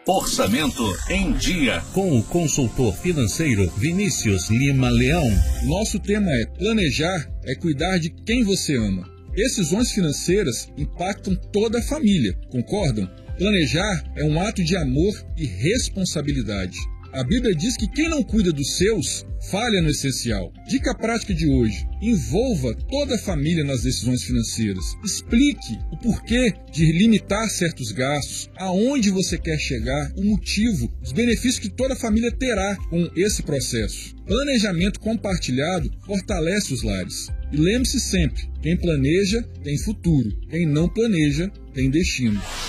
Orçamento em Dia, com o consultor financeiro Vinícius Lima Leão. Nosso tema é: planejar é cuidar de quem você ama. Decisões financeiras impactam toda a família, concordam? Planejar é um ato de amor e responsabilidade. A Bíblia diz que quem não cuida dos seus, falha no essencial. Dica prática de hoje: envolva toda a família nas decisões financeiras. Explique o porquê de limitar certos gastos, aonde você quer chegar, o motivo, os benefícios que toda a família terá com esse processo. Planejamento compartilhado fortalece os lares. E lembre-se sempre, quem planeja tem futuro, quem não planeja tem destino.